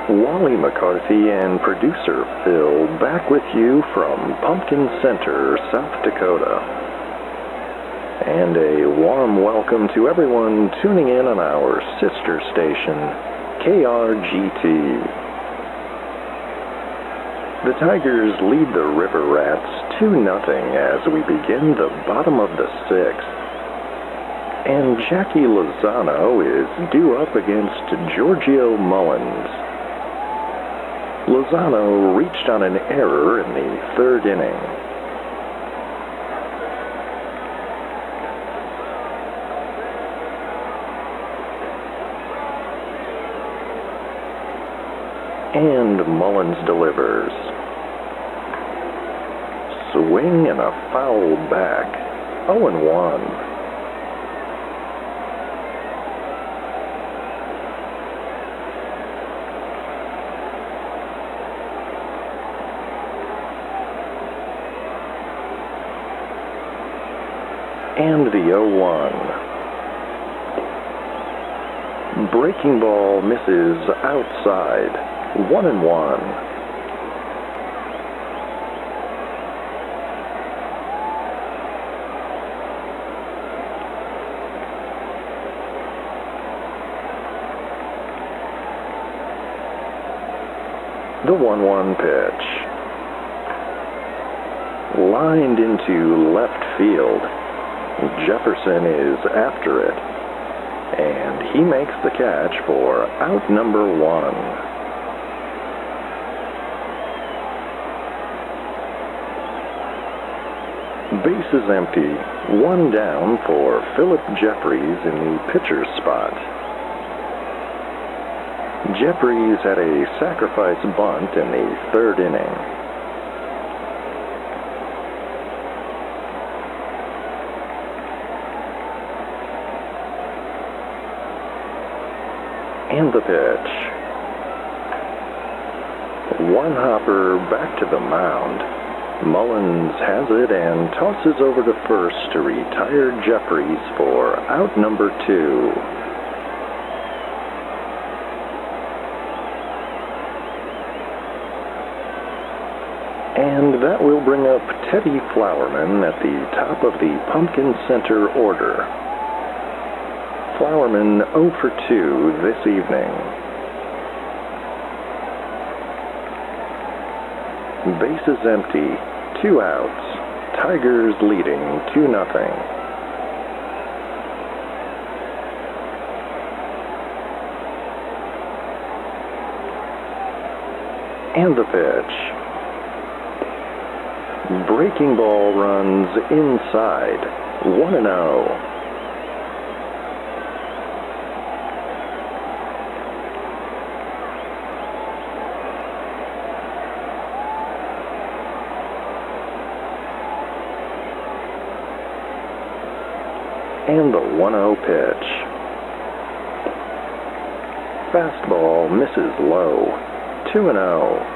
Wally McCarthy and producer Phil back with you from Pumpkin Center, South Dakota. And a warm welcome to everyone tuning in on our sister station, KRGT. The Tigers lead the River Rats 2-0 as we begin the bottom of the sixth. And Jackie Lozano is due up against Giorgio Mullins. Lozano reached on an error in the third inning. And Mullins delivers. Swing and a foul back. 0-1. And the 0-1. Breaking ball misses outside. 1-1. The 1-1 pitch. Lined into left field. Jefferson is after it, and he makes the catch for out number 1. Base is empty, 1 down for Philip Jeffries in the pitcher's spot. Jeffries had a sacrifice bunt in the third inning. And the pitch. One hopper back to the mound. Mullins has it and tosses over to first to retire Jeffries for out number 2. And that will bring up Teddy Flowerman at the top of the Pumpkin Center order. Flowerman 0 for 2 this evening. Base is empty, 2 outs. Tigers leading 2-0. And the pitch. Breaking ball runs inside. 1-0. And the 1-0 pitch. Fastball misses low. 2-0.